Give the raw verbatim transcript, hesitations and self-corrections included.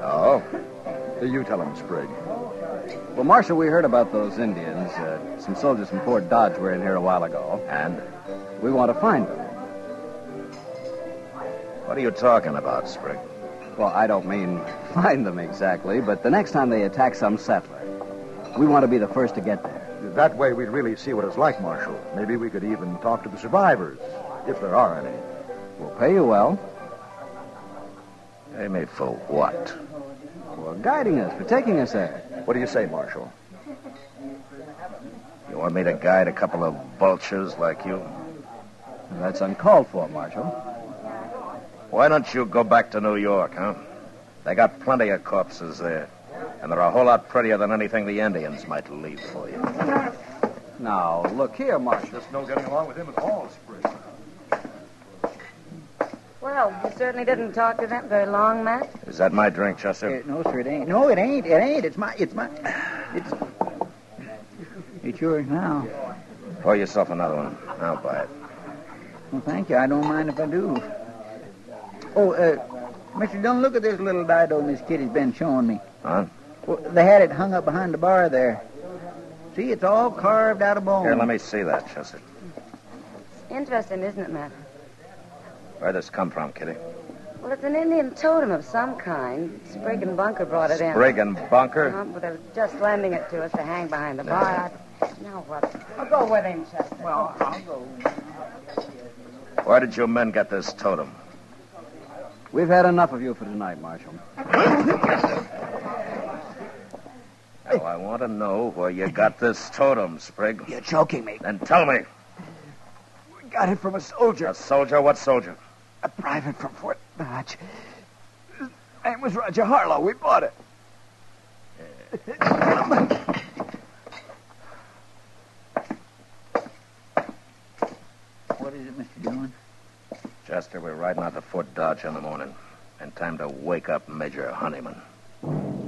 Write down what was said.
Oh? You tell him, Sprig. Well, Marshal, we heard about those Indians. Uh, some soldiers from Fort Dodge were in here a while ago. And? We want to find them. What are you talking about, Sprig? Well, I don't mean find them exactly, but the next time they attack some settler, we want to be the first to get there. That way we'd really see what it's like, Marshal. Maybe we could even talk to the survivors, if there are any. We'll pay you well. Pay me for what? For guiding us, for taking us there. What do you say, Marshal? You want me to guide a couple of vultures like you? Well, that's uncalled for, Marshal. Why don't you go back to New York, huh? They got plenty of corpses there. And they're a whole lot prettier than anything the Indians might leave for you. Now, look here, Marshal. Just no getting along with him at all, Sprig. Well, you certainly didn't talk to them very long, Matt. Is that my drink, Chester? Uh, no, sir, it ain't. No, it ain't. It ain't. It's my... It's my... It's... It's yours now. Pour yourself another one. I'll buy it. Well, thank you. I don't mind if I do. Oh, uh, Mister Dillon, look at this little dido Miss Kitty's been showing me. Huh? Well, they had it hung up behind the bar there. See, it's all carved out of bone. Here, let me see that, Chester. Interesting, isn't it, Matt? Where'd this come from, Kitty? Well, it's an Indian totem of some kind. Sprig and Bunker brought it in. Sprig and Bunker? Uh-huh, but they're just lending it to us to hang behind the bar. I... Now what? I'll go with him, Chester. Well, I'll go. Where did your men get this totem? We've had enough of you for tonight, Marshal. Now, I want to know where you got this totem, Sprig. You're choking me. Then tell me. We got it from a soldier. A soldier? What soldier? A private from Fort Dodge. His name was Roger Harlow. We bought it. What is it, Mister Dillon? Chester, we're riding out to Fort Dodge in the morning. And time to wake up Major Honeyman.